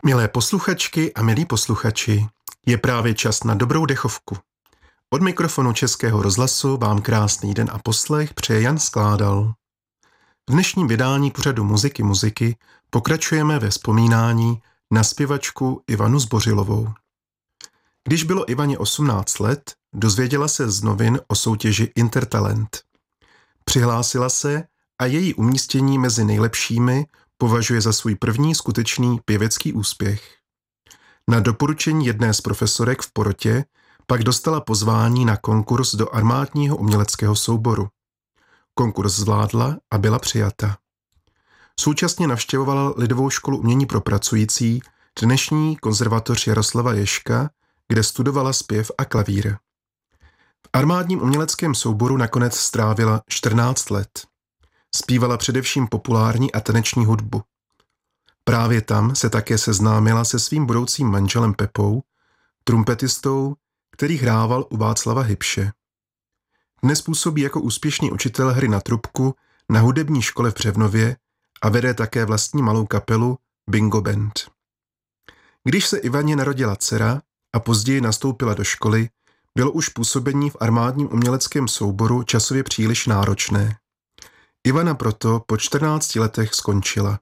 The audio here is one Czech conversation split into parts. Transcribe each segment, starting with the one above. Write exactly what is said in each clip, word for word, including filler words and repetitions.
Milé posluchačky a milí posluchači, je právě čas na dobrou dechovku. Od mikrofonu Českého rozhlasu vám krásný den a poslech přeje Jan Skládal. V dnešním vydání pořadu Muziky muziky pokračujeme ve vzpomínání na zpěvačku Ivanu Zbořilovou. Když bylo Ivaně osmnáct let, dozvěděla se z novin o soutěži Intertalent. Přihlásila se a její umístění mezi nejlepšími považuje za svůj první skutečný pěvecký úspěch. Na doporučení jedné z profesorek v porotě pak dostala pozvání na konkurs do armádního uměleckého souboru. Konkurs zvládla a byla přijata. Současně navštěvovala Lidovou školu umění pro pracující, dnešní konzervatoř Jaroslava Ježka, kde studovala zpěv a klavír. V armádním uměleckém souboru nakonec strávila čtrnáct let. Zpívala především populární a taneční hudbu. Právě tam se také seznámila se svým budoucím manželem Pepou, trumpetistou, který hrával u Václava Hybše. Dnes působí jako úspěšný učitel hry na trubku na hudební škole v Břevnově a vede také vlastní malou kapelu Bingo Band. Když se Ivaně narodila dcera a později nastoupila do školy, bylo už působení v armádním uměleckém souboru časově příliš náročné. Ivana proto po čtrnácti letech skončila.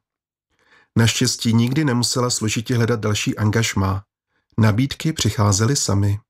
Naštěstí nikdy nemusela složitě hledat další angažmá. Nabídky přicházely samy.